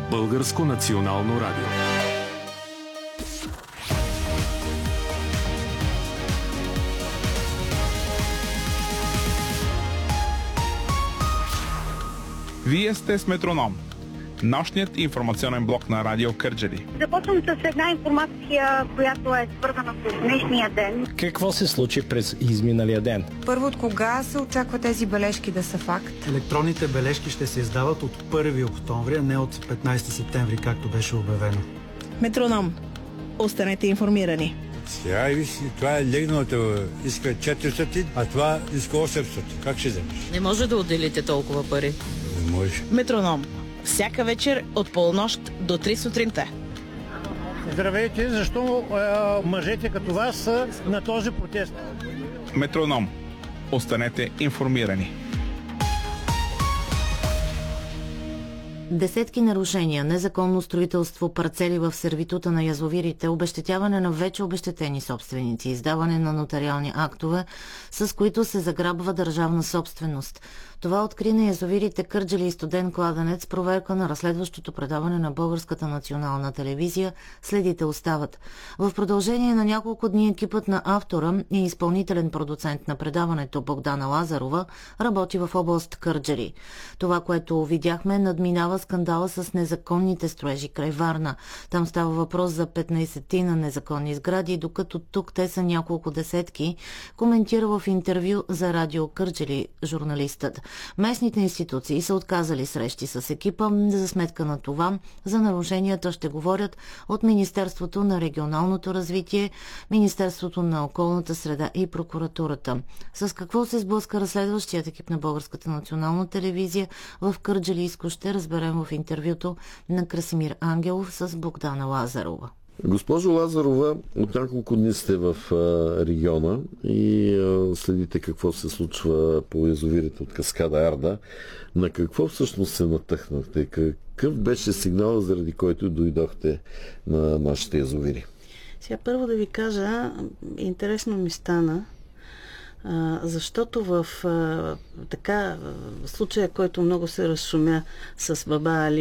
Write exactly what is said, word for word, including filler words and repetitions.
Българско национално радио. Вие сте с Метроном, нощният информационен блок на Радио Кърджали. Започвам с една информация, която е свързана с днешния ден. Какво се случи през изминалия ден? Първо, от кога се очаква тези бележки да са факт? Електронните бележки ще се издават от първи октомври, а не от петнайсети септември, както беше обявено. Метроном. Останете информирани. Сега виж, това е легналото. Иска четиристотин, а това иска осемстотин. Как ще вземеш? Не може да отделите толкова пари. Не може. Метроном. Всяка вечер от полунощ до три сутринта. Здравейте, защо е, мъжете като вас са на този протест? Метроном. Останете информирани. Десетки нарушения, незаконно строителство, парцели в сервитута на язовирите, обезщетяване на вече обезщетени собственици, издаване на нотариални актове, с които се заграбва държавна собственост. Това откри на язовирите Кърджали и Студен кладенец проверка на разследващото предаване на Българската национална телевизия "Следите остават". В продължение на няколко дни екипът на автора и изпълнителен продуцент на предаването Богдана Лазарова работи в област Кърджали. Това, което видяхме, надминава скандала с незаконните строежи край Варна. Там става въпрос за петнайсетина незаконни сгради, докато тук те са няколко десетки, коментира в интервю за Радио Кърджали журналистът. Местните институции са отказали срещи с екипа. За сметка на това, за нарушенията ще говорят от Министерството на регионалното развитие, Министерството на околната среда и прокуратурата. С какво се сблъска разследващият екип на Българската национална телевизия в Кърджалийско ще разберем в интервюто на Красимир Ангелов с Богдана Лазарова. Госпожо Лазарова, от няколко дни сте в а, региона и а, следите какво се случва по язовирите от каскада Арда. На какво всъщност се натъхнахте? Какъв беше сигнал, заради който дойдохте на нашите язовири? Сега първо да ви кажа, интересно ми стана, а, защото в а, така случая, който много се разшумя с баба Али